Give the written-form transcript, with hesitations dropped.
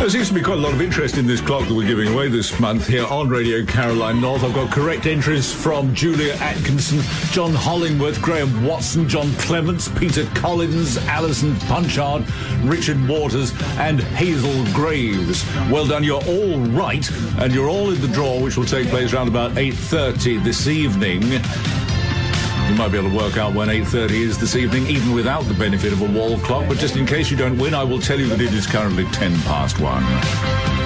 There seems to be quite a lot of interest in this clock that we're giving away this month here on Radio Caroline North. I've got correct entries from Julia Atkinson, John Hollingworth, Graham Watson, John Clements, Peter Collins, Alison Punchard, Richard Waters and Hazel Graves. Well done, you're all right, and you're all in the draw, which will take place around about 8:30 this evening. You might be able to work out when 8:30 is this evening, even without the benefit of a wall clock. But just in case you don't win, I will tell you that it is currently 1:10.